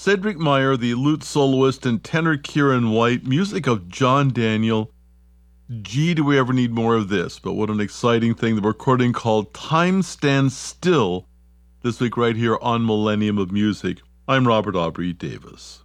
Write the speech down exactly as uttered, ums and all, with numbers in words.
Cedric Meyer, the lute soloist, and tenor Kieran White, music of John Daniel. Gee, do we ever need more of this, but what an exciting thing. The recording called Time Stands Still, this week right here on Millennium of Music. I'm Robert Aubrey Davis.